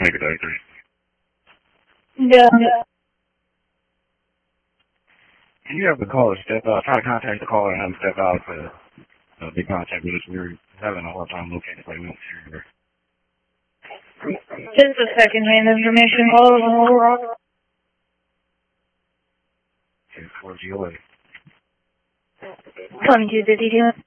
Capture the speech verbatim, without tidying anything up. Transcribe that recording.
make it day three. Yeah. yeah. Can you have the caller step out? Try to contact the caller and have him step out to uh, be contact with us. We're having a hard time locating the place. Just a second hand information call. Okay, four G O A. twenty-two fifty-two.